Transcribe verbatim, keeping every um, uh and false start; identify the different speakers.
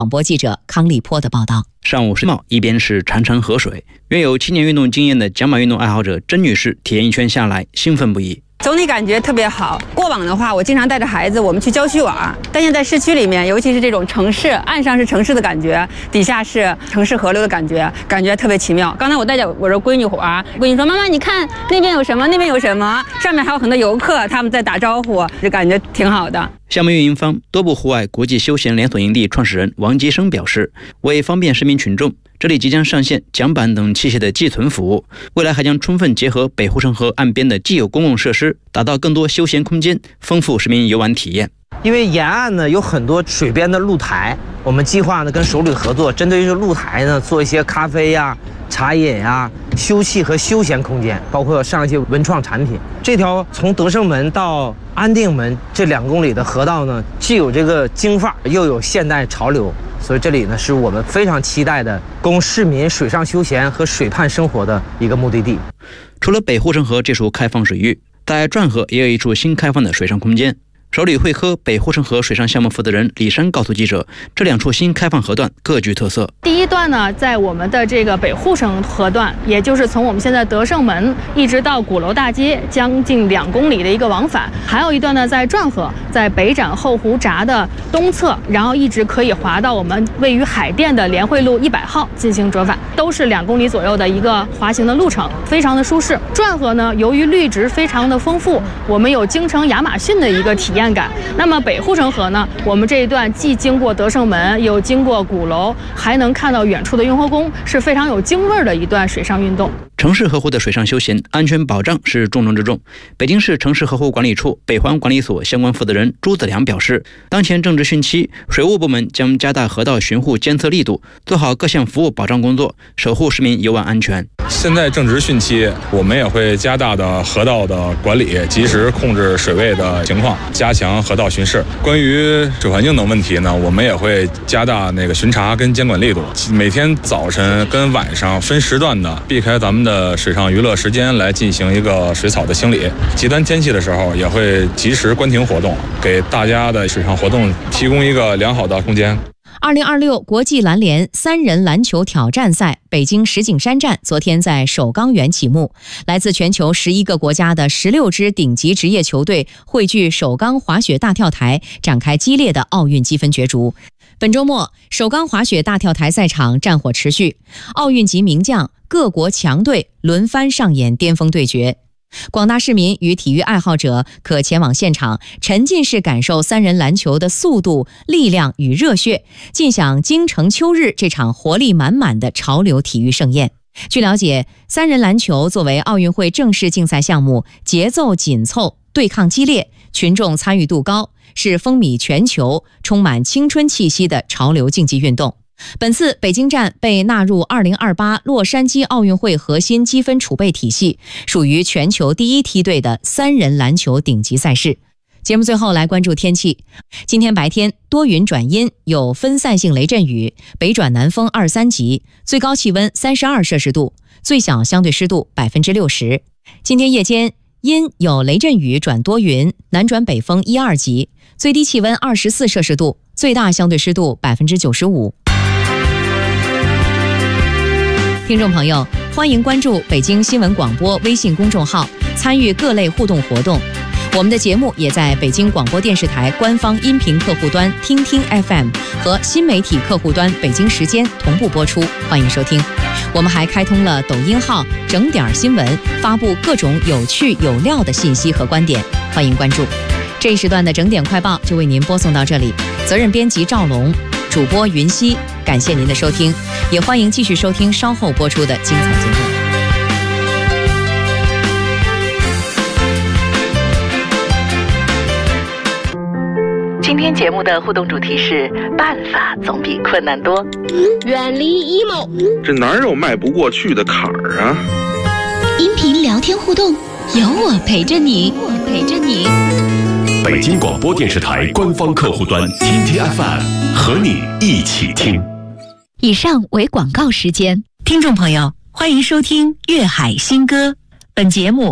Speaker 1: 广播记者康立波的报道。
Speaker 2: 上午十点，一边是潺潺河水，约有七年运动经验的桨马运动爱好者甄女士体验一圈下来，兴奋不已。
Speaker 3: 总体感觉特别好。过往的话，我经常带着孩子我们去郊区玩，但现在市区里面，尤其是这种城市，岸上是城市的感觉，底下是城市河流的感觉，感觉特别奇妙。刚才我带着我的闺女玩，闺女说：“妈妈，你看那边有什么？那边有什么？上面还有很多游客，他们在打招呼，就感觉挺好的。”
Speaker 2: 项目运营方多部户外国际休闲连锁营地创始人王吉生表示，为方便市民群众，这里即将上线桨板等器械的寄存服务，未来还将充分结合北护城河岸边的既有公共设施，打造更多休闲空间，丰富市民游玩体验。
Speaker 4: 因为沿岸呢有很多水边的露台，我们计划呢跟首旅合作，针对于露台呢做一些咖啡呀、茶饮呀、休憩和休闲空间，包括上一些文创产品。这条从德胜门到安定门这两公里的河道呢，既有这个京范儿，又有现代潮流，所以这里呢是我们非常期待的供市民水上休闲和水畔生活的一个目的地。
Speaker 2: 除了北护城河这处开放水域，在转河也有一处新开放的水上空间。首旅会科北护城河水上项目负责人李山告诉记者，这两处新开放河段各具特色。
Speaker 5: 第一段呢，在我们的这个北护城河段，也就是从我们现在德胜门一直到鼓楼大街，将近两公里的一个往返；还有一段呢，在转河，在北展后湖闸的东侧，然后一直可以滑到我们位于海淀的联汇路一百号进行折返，都是两公里左右的一个滑行的路程，非常的舒适。转河呢，由于绿植非常的丰富，我们有京城亚马逊的一个体验感。那么北护城河呢，我们这一段既经过德胜门，又经过鼓楼，还能看到远处的雍和宫，是非常有京味儿的一段水上运动。
Speaker 2: 城市河湖的水上休闲安全保障是重中之重。北京市城市河湖管理处北环管理所相关负责人朱子良表示，当前正值汛期，水务部门将加大河道巡护监测力度，做好各项服务保障工作，守护市民游玩安全。
Speaker 6: 现在正值汛期，我们也会加大的河道的管理，及时控制水位的情况，加强河道巡视。关于水环境等问题呢，我们也会加大那个巡查跟监管力度，每天早晨跟晚上分时段的避开咱们的水上娱乐时间来进行一个水草的清理。极端天气的时候，也会及时关停活动，给大家的水上活动提供一个良好的空间。
Speaker 1: 二零二六国际篮联三人篮球挑战赛北京石景山站昨天在首钢园启幕，来自全球十一个国家的十六支顶级职业球队汇聚首钢滑雪大跳台，展开激烈的奥运积分角逐。本周末，首钢滑雪大跳台赛场战火持续，奥运级名将、各国强队轮番上演巅峰对决。广大市民与体育爱好者可前往现场，沉浸式感受三人篮球的速度、力量与热血，尽享京城秋日这场活力满满的潮流体育盛宴。据了解，三人篮球作为奥运会正式竞赛项目，节奏紧凑，对抗激烈，群众参与度高，是风靡全球、充满青春气息的潮流竞技运动。本次北京站被纳入二零二八洛杉矶奥运会核心积分储备体系，属于全球第一梯队的三人篮球顶级赛事。节目最后来关注天气。今天白天多云转阴，有分散性雷阵雨，北转南风二三级，最高气温三十二摄氏度，最小相对湿度百分之六十。今天夜间阴有雷阵雨转多云，南转北风一二级，最低气温二十四摄氏度，最大相对湿度百分之九十五。听众朋友，欢迎关注北京新闻广播微信公众号，参与各类互动活动。我们的节目也在北京广播电视台官方音频客户端听听 F M 和新媒体客户端北京时间同步播出，欢迎收听。我们还开通了抖音号整点新闻，发布各种有趣有料的信息和观点，欢迎关注。这一时段的整点快报就为您播送到这里，责任编辑赵龙，主播云溪，感谢您的收听，也欢迎继续收听稍后播出的精彩节目。今天节目的互动主题是办法总比困难多，
Speaker 7: 远离 emo，
Speaker 8: 这哪有迈不过去的坎儿啊？
Speaker 7: 音频聊天互动，有我陪着你，我陪着你。
Speaker 9: 北京广播电视台官方客户端 T T F M 和你一起听。
Speaker 7: 以上为广告时间。
Speaker 1: 听众朋友，欢迎收听粤海新歌。本节目